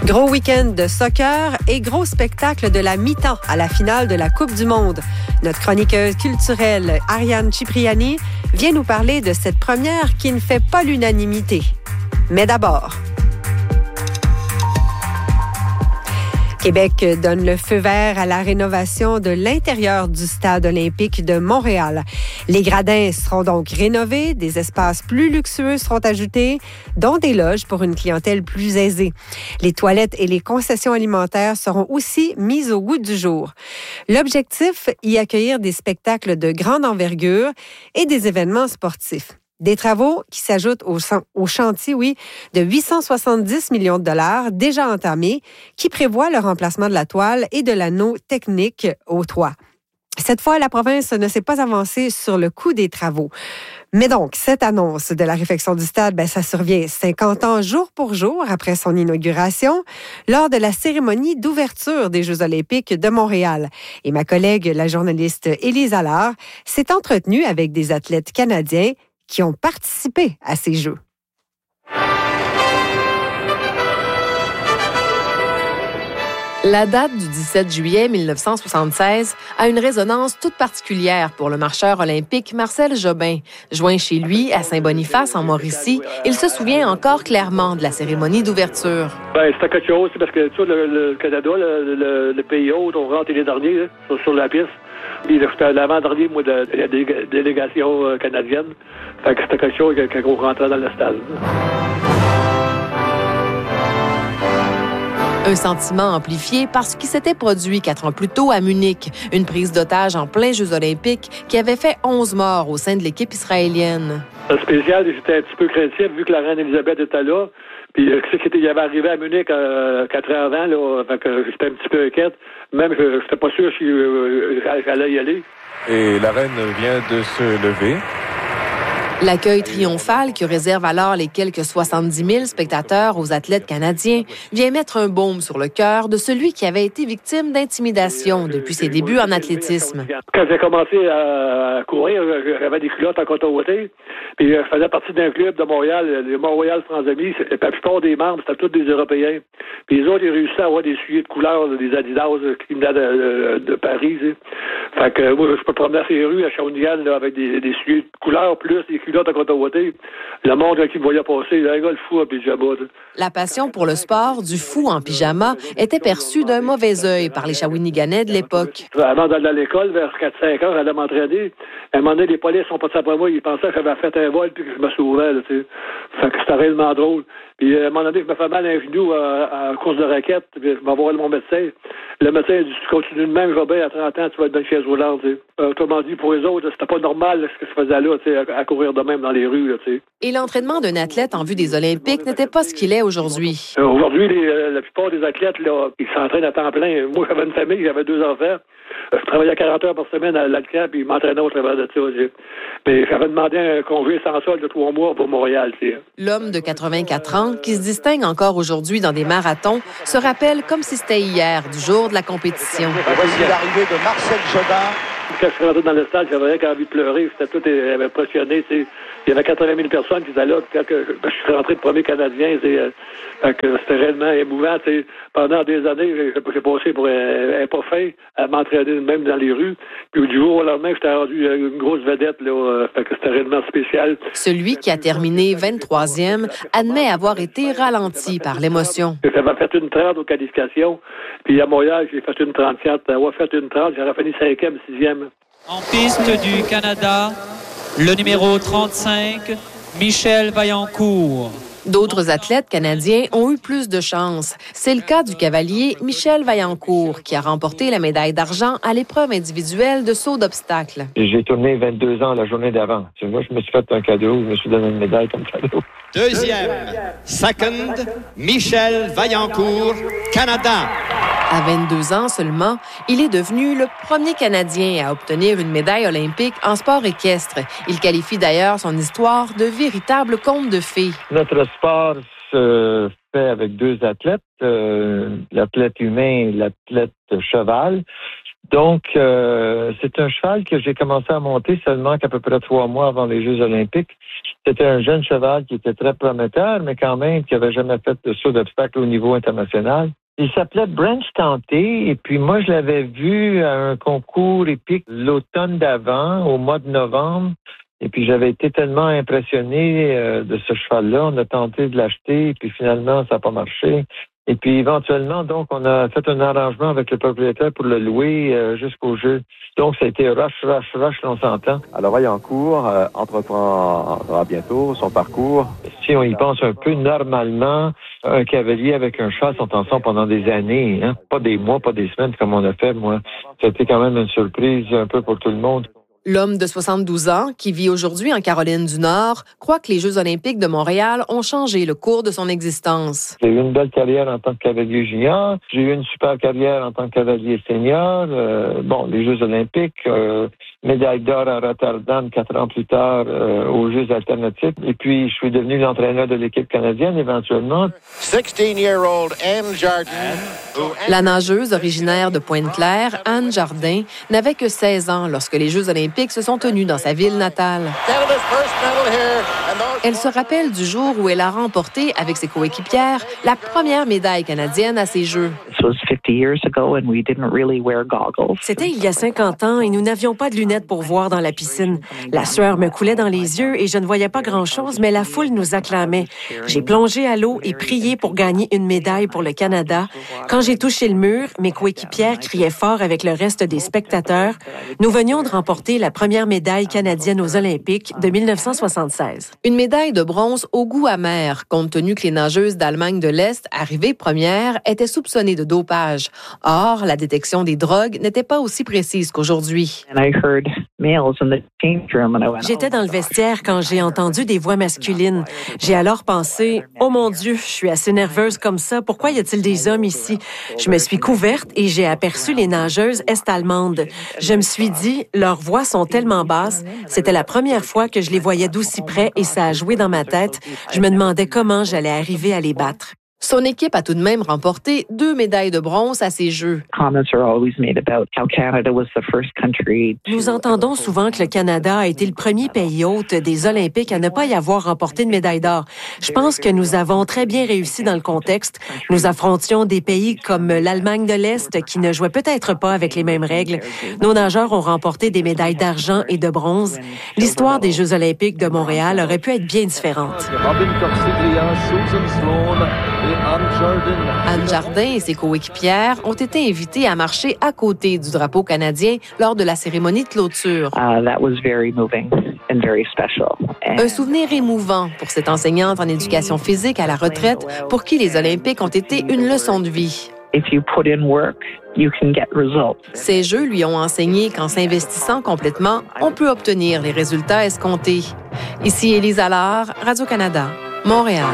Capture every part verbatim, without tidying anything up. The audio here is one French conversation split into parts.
Gros week-end de soccer et gros spectacle de la mi-temps à la finale de la Coupe du Monde. Notre chroniqueuse culturelle Ariane Cipriani vient nous parler de cette première qui ne fait pas l'unanimité. Mais d'abord, Québec donne le feu vert à la rénovation de l'intérieur du stade olympique de Montréal. Les gradins seront donc rénovés, des espaces plus luxueux seront ajoutés, dont des loges pour une clientèle plus aisée. Les toilettes et les concessions alimentaires seront aussi mises au goût du jour. L'objectif, y accueillir des spectacles de grande envergure et des événements sportifs. Des travaux qui s'ajoutent au, au chantier, oui, de huit cent soixante-dix millions de dollars déjà entamés, qui prévoit le remplacement de la toile et de l'anneau technique au toit. Cette fois, la province ne s'est pas avancée sur le coût des travaux. Mais donc, cette annonce de la réfection du stade, ben, ça survient cinquante ans jour pour jour après son inauguration, lors de la cérémonie d'ouverture des Jeux olympiques de Montréal. Et ma collègue, la journaliste Élise Allard, s'est entretenue avec des athlètes canadiens qui ont participé à ces Jeux. La date du dix-sept juillet mille neuf cent soixante-seize a une résonance toute particulière pour le marcheur olympique Marcel Jobin. Joint chez lui à Saint-Boniface, en Mauricie, il se souvient encore clairement de la cérémonie d'ouverture. Ben, c'était quelque chose, parce que tu sais, le, le Canada, le, le, le pays hôte, on rentre les derniers là, sur, sur la piste. Puis c'était l'avant-dernier, moi, de, de la délég- délégation euh, canadienne. Fait que c'était quelque chose quand on rentrait dans le stade. Un sentiment amplifié par ce qui s'était produit quatre ans plus tôt à Munich, une prise d'otage en plein Jeux olympiques qui avait fait onze morts au sein de l'équipe israélienne. Le spécial, j'étais un petit peu craintif vu que la reine Elisabeth était là. Puis euh, ce qui était, il avait arrivé à Munich euh, quatre ans avant, là, fait que j'étais un petit peu inquiète. Même, je n'étais pas sûr si euh, j'allais y aller. Et la reine vient de se lever. L'accueil triomphal que réserve alors les quelques soixante-dix mille spectateurs aux athlètes canadiens vient mettre un baume sur le cœur de celui qui avait été victime d'intimidation depuis ses débuts en athlétisme. Quand j'ai commencé à courir, j'avais des culottes en coton ouaté. Puis je faisais partie d'un club de Montréal, le Montréal Francs-Amis. La plupart des membres, c'était tous des Européens. Puis les autres, ils réussissaient à avoir des souliers de couleur, des Adidas qui venaient de, de, de Paris. Tu sais. Fait que moi, je peux promener à ces rues à Shawinigan là, avec des, des souliers de couleur plus des culottes en coton ouaté. Le monde qui me voyait passer, il y a un gars le fou en pyjama. Tu sais. La passion pour le sport du fou en pyjama était perçue d'un mauvais œil par les Shawiniganais de l'époque. Avant d'aller à l'école, vers quatre cinq heures, j'allais m'entraîner. À un moment donné, les polices sont passés après moi, ils pensaient que j'avais fait un vol puis que je me sauvais. Là, tu sais. Fait que c'était réellement drôle. Puis à un moment donné, je me fais mal à un genou à, à course de raquette, puis je vais voir mon médecin. Le médecin a dit, tu continues de même, Robin, à trente ans, tu vas être dans une chaise roulante. Tu sais. euh, autrement dit, pour les autres, c'était pas normal là, ce que je faisais là, tu sais, à, à courir de même dans les rues. Là, tu sais. Et l'entraînement d'un athlète en vue des Olympiques n'était pas ce qu'il est aujourd'hui. Euh, aujourd'hui, les, euh, la plupart des athlètes, là, ils s'entraînent à temps plein. Moi, j'avais une famille, j'avais deux enfants. Euh, je travaillais quarante heures par semaine à l'Alcan, puis ils m'entraînaient au travers de ça. Tu sais. Mais j'avais demandé un congé sans solde de trois mois pour Montréal. Tu sais. L'homme de quatre-vingt-quatre ans, qui se distingue encore aujourd'hui dans des marathons, se rappelle comme si c'était hier, du jour de la compétition. Voici l'arrivée de Marcel Jobin. Quand je suis rentré dans le stade, j'avais rien envie de pleurer. C'était tout euh, impressionné. Tu sais. Il y avait quatre-vingt mille personnes qui étaient là. Quand que, je suis rentré le premier Canadien, tu sais, euh, fait que c'était réellement émouvant. Tu sais. Pendant des années, j'ai, j'ai passé pour un, un pas fin à m'entraîner même dans les rues. Puis du jour au lendemain, j'étais rendu une grosse vedette. Là, euh, fait que c'était réellement spécial. Celui qui a terminé vingt-troisième admet avoir été ralenti par l'émotion. J'avais fait une trente aux qualifications. Puis à Montréal, j'ai fait une trente-quatre. J'avais fait une trente, j'aurais fini cinquième, sixième. En piste du Canada, le numéro trente-cinq, Michel Vaillancourt. D'autres athlètes canadiens ont eu plus de chance. C'est le cas du cavalier Michel Vaillancourt, qui a remporté la médaille d'argent à l'épreuve individuelle de saut d'obstacle. J'ai tourné vingt-deux ans la journée d'avant. Moi, je me suis fait un cadeau, je me suis donné une médaille comme cadeau. Deuxième, second, Michel Vaillancourt, Canada. À vingt-deux ans seulement, il est devenu le premier Canadien à obtenir une médaille olympique en sport équestre. Il qualifie d'ailleurs son histoire de véritable conte de fées. Notre sport se fait avec deux athlètes, euh, l'athlète humain et l'athlète cheval. Donc, euh, c'est un cheval que j'ai commencé à monter seulement qu'à peu près trois mois avant les Jeux olympiques. C'était un jeune cheval qui était très prometteur, mais quand même qui n'avait jamais fait de saut d'obstacle au niveau international. Il s'appelait Branch Tanté, et puis moi, je l'avais vu à un concours épique l'automne d'avant, au mois de novembre. Et puis, j'avais été tellement impressionné euh, de ce cheval-là. On a tenté de l'acheter, et puis finalement, ça n'a pas marché. Et puis, éventuellement, donc, on a fait un arrangement avec le propriétaire pour le louer euh, jusqu'au jeu. Donc, ça a été rush, rush, rush, on s'entend. Alors, Vaillancourt euh, entreprendra bientôt son parcours. Si on y pense un peu, normalement, un cavalier avec un cheval sont ensemble pendant des années, hein? Pas des mois, pas des semaines comme on a fait, moi. Ça a été quand même une surprise un peu pour tout le monde. L'homme de soixante-douze ans, qui vit aujourd'hui en Caroline du Nord, croit que les Jeux olympiques de Montréal ont changé le cours de son existence. J'ai eu une belle carrière en tant que cavalier junior. J'ai eu une super carrière en tant que cavalier senior. Euh, bon, les Jeux olympiques, euh, médaille d'or à Rotterdam quatre ans plus tard euh, aux Jeux alternatifs. Et puis, je suis devenu l'entraîneur de l'équipe canadienne éventuellement. sixteen-year-old Anne Jardin. La nageuse originaire de Pointe-Claire, Anne Jardin, n'avait que seize ans lorsque les Jeux olympiques se sont tenus dans sa ville natale. Elle se rappelle du jour où elle a remporté, avec ses coéquipières, la première médaille canadienne à ces Jeux. C'était il y a cinquante ans et nous n'avions pas de lunettes pour voir dans la piscine. La sueur me coulait dans les yeux et je ne voyais pas grand-chose, mais la foule nous acclamait. J'ai plongé à l'eau et prié pour gagner une médaille pour le Canada. Quand j'ai touché le mur, mes coéquipières criaient fort avec le reste des spectateurs. Nous venions de remporter la première médaille canadienne aux Olympiques de dix-neuf cent soixante-seize. Une médaille de bronze au goût amer, compte tenu que les nageuses d'Allemagne de l'Est, arrivées premières, étaient soupçonnées de dopage. Or, la détection des drogues n'était pas aussi précise qu'aujourd'hui. J'étais dans le vestiaire quand j'ai entendu des voix masculines. J'ai alors pensé, « Oh mon Dieu, je suis assez nerveuse comme ça. Pourquoi y a-t-il des hommes ici? » Je me suis couverte et j'ai aperçu les nageuses est-allemandes. Je me suis dit, leurs voix sont tellement basses. C'était la première fois que je les voyais d'aussi près et ça a joué dans ma tête. Je me demandais comment j'allais arriver à les battre. Son équipe a tout de même remporté deux médailles de bronze à ces Jeux. Nous entendons souvent que le Canada a été le premier pays hôte des Olympiques à ne pas y avoir remporté de médaille d'or. Je pense que nous avons très bien réussi dans le contexte. Nous affrontions des pays comme l'Allemagne de l'Est qui ne jouaient peut-être pas avec les mêmes règles. Nos nageurs ont remporté des médailles d'argent et de bronze. L'histoire des Jeux olympiques de Montréal aurait pu être bien différente. Anne Jardin et ses coéquipières ont été invitées à marcher à côté du drapeau canadien lors de la cérémonie de clôture. Uh, that was very moving and very special. And... Un souvenir émouvant pour cette enseignante en éducation physique à la retraite pour qui les Olympiques ont été une leçon de vie. If you put in work, you can get results. Ces Jeux lui ont enseigné qu'en s'investissant complètement, on peut obtenir les résultats escomptés. Ici Élise Allard, Radio-Canada, Montréal.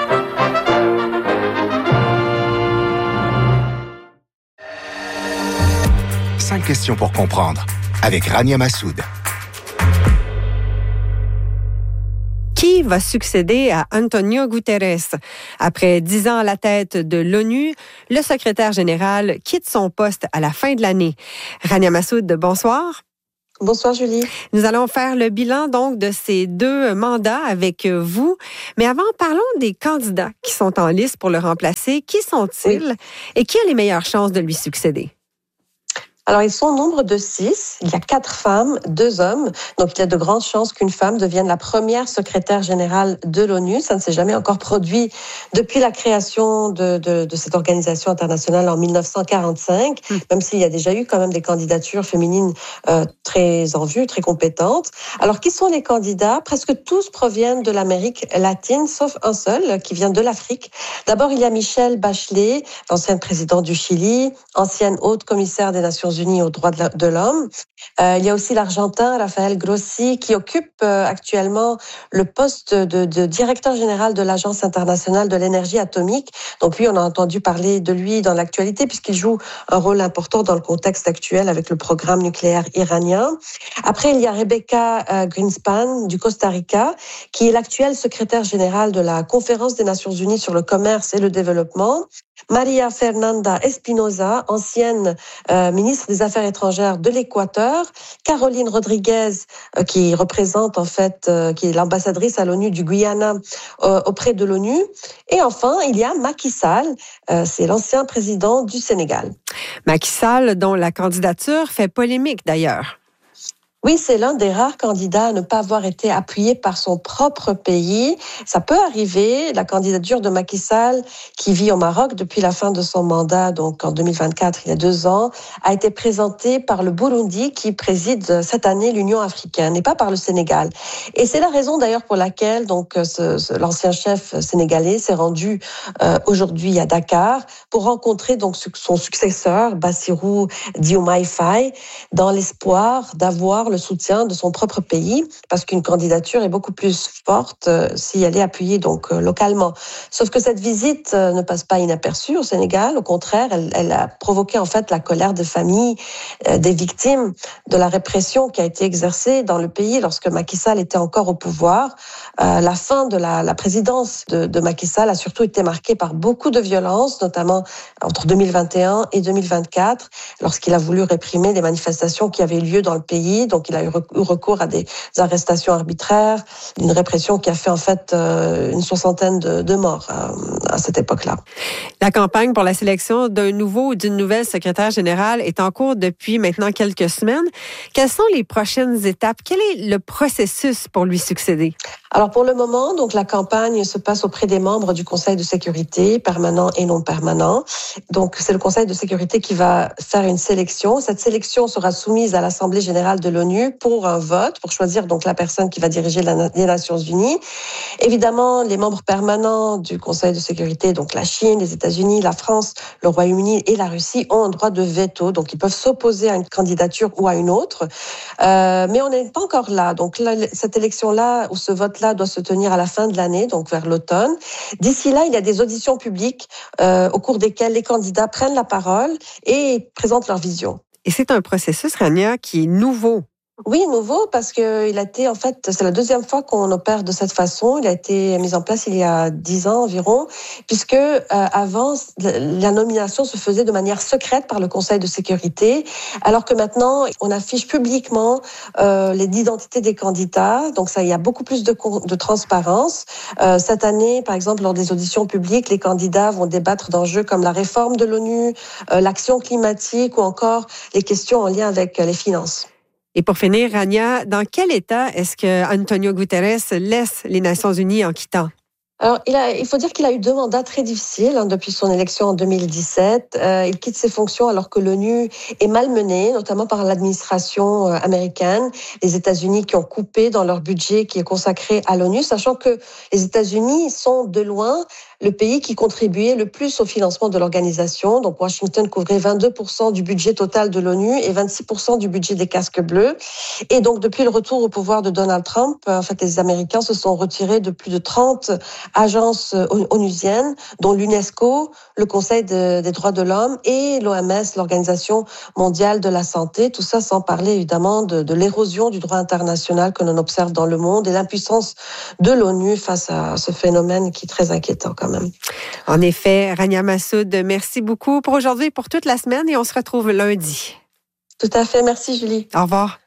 Cinq questions pour comprendre avec Rania Massoud. Qui va succéder à Antonio Guterres? Après dix ans à la tête de l'ONU, le secrétaire général quitte son poste à la fin de l'année. Rania Massoud, bonsoir. Bonsoir Julie. Nous allons faire le bilan donc de ces deux mandats avec vous. Mais avant, parlons des candidats qui sont en liste pour le remplacer. Qui sont-ils oui. et qui a les meilleures chances de lui succéder? Alors, ils sont au nombre de six. Il y a quatre femmes, deux hommes. Donc, il y a de grandes chances qu'une femme devienne la première secrétaire générale de l'ONU. Ça ne s'est jamais encore produit depuis la création de, de, de cette organisation internationale en dix-neuf cent quarante-cinq, mmh. même s'il y a déjà eu quand même des candidatures féminines euh, très en vue, très compétentes. Alors, qui sont les candidats? Presque tous proviennent de l'Amérique latine, sauf un seul qui vient de l'Afrique. D'abord, il y a Michelle Bachelet, l'ancienne présidente du Chili, ancienne haute commissaire des Nations Unis aux droits de l'homme. Euh, il y a aussi l'Argentin Rafael Grossi qui occupe euh, actuellement le poste de, de directeur général de l'Agence internationale de l'énergie atomique. Donc lui, on a entendu parler de lui dans l'actualité puisqu'il joue un rôle important dans le contexte actuel avec le programme nucléaire iranien. Après, il y a Rebecca euh, Greenspan du Costa Rica qui est l'actuelle secrétaire générale de la Conférence des Nations Unies sur le commerce et le développement. Maria Fernanda Espinosa, ancienne euh, ministre ministre des Affaires étrangères de l'Équateur, Caroline Rodriguez, euh, qui représente en fait, euh, qui est l'ambassadrice à l'ONU du Guyana euh, auprès de l'ONU. Et enfin, il y a Macky Sall, euh, c'est l'ancien président du Sénégal. Macky Sall, dont la candidature fait polémique d'ailleurs. Oui, c'est l'un des rares candidats à ne pas avoir été appuyé par son propre pays. Ça peut arriver. La candidature de Macky Sall, qui vit au Maroc depuis la fin de son mandat, donc en deux mille vingt-quatre, il y a deux ans, a été présentée par le Burundi, qui préside cette année l'Union africaine, et pas par le Sénégal. Et c'est la raison d'ailleurs pour laquelle donc ce, ce, l'ancien chef sénégalais s'est rendu euh, aujourd'hui à Dakar pour rencontrer donc son successeur, Bassirou Diomaye Faye, dans l'espoir d'avoir le soutien de son propre pays, parce qu'une candidature est beaucoup plus forte euh, si elle est appuyée donc euh, localement. Sauf que cette visite euh, ne passe pas inaperçue au Sénégal. Au contraire, elle, elle a provoqué en fait la colère des familles, euh, des victimes de la répression qui a été exercée dans le pays lorsque Macky Sall était encore au pouvoir. Euh, la fin de la, la présidence de, de Macky Sall a surtout été marquée par beaucoup de violences, notamment entre deux mille vingt et un et deux mille vingt-quatre, lorsqu'il a voulu réprimer les manifestations qui avaient lieu dans le pays. Donc, il a eu recours à des arrestations arbitraires, une répression qui a fait en fait euh, une soixantaine de, de morts euh, à cette époque-là. La campagne pour la sélection d'un nouveau ou d'une nouvelle secrétaire générale est en cours depuis maintenant quelques semaines. Quelles sont les prochaines étapes? Quel est le processus pour lui succéder? Alors pour le moment, donc la campagne se passe auprès des membres du Conseil de sécurité, permanent et non permanent. Donc c'est le Conseil de sécurité qui va faire une sélection. Cette sélection sera soumise à l'Assemblée générale de l'ONU pour un vote, pour choisir donc la personne qui va diriger la, les Nations unies. Évidemment, les membres permanents du Conseil de sécurité, donc la Chine, les États-Unis, la France, le Royaume-Uni et la Russie, ont un droit de veto. Donc ils peuvent s'opposer à une candidature ou à une autre. Euh, mais on n'est pas encore là. Donc là, cette élection-là, ou ce vote-là, doit se tenir à la fin de l'année, donc vers l'automne. D'ici là, il y a des auditions publiques euh, au cours desquelles les candidats prennent la parole et présentent leur vision. Et c'est un processus, Rania, qui est nouveau. Oui, nouveau, parce que il a été, en fait, c'est la deuxième fois qu'on opère de cette façon. Il a été mis en place il y a dix ans environ, puisque euh, avant, la nomination se faisait de manière secrète par le Conseil de sécurité, alors que maintenant, on affiche publiquement euh, les identités des candidats. Donc ça, il y a beaucoup plus de, de transparence. Euh, cette année, par exemple, lors des auditions publiques, les candidats vont débattre d'enjeux comme la réforme de l'ONU, euh, l'action climatique ou encore les questions en lien avec les finances. Et pour finir, Rania, dans quel état est-ce que Antonio Guterres laisse les Nations unies en quittant? Alors, il, a, il faut dire qu'il a eu deux mandats très difficiles hein, depuis son élection en deux mille dix-sept. Euh, il quitte ses fonctions alors que l'ONU est malmenée, notamment par l'administration euh, américaine, les États-Unis qui ont coupé dans leur budget qui est consacré à l'ONU, sachant que les États-Unis sont de loin le pays qui contribuait le plus au financement de l'organisation. Donc, Washington couvrait vingt-deux pour cent du budget total de l'ONU et vingt-six pour cent du budget des casques bleus. Et donc, depuis le retour au pouvoir de Donald Trump, en fait, les Américains se sont retirés de plus de trente agences onusiennes, dont l'UNESCO, le Conseil de, des droits de l'homme et l'O M S, l'Organisation mondiale de la santé. Tout ça sans parler évidemment de, de l'érosion du droit international que l'on observe dans le monde et l'impuissance de l'ONU face à ce phénomène qui est très inquiétant quand même. En effet, Rania Massoud, merci beaucoup pour aujourd'hui et pour toute la semaine et on se retrouve lundi. Tout à fait. Merci Julie. Au revoir.